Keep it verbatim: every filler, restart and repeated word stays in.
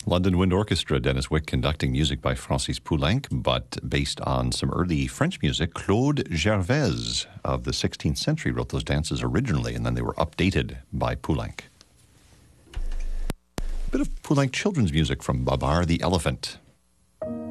London Wind Orchestra, Dennis Wick conducting, music by Francis Poulenc, but based on some early French music. Claude Gervais of the sixteenth century wrote those dances originally, and then they were updated by Poulenc. A bit of Poulenc children's music from Babar the Elephant.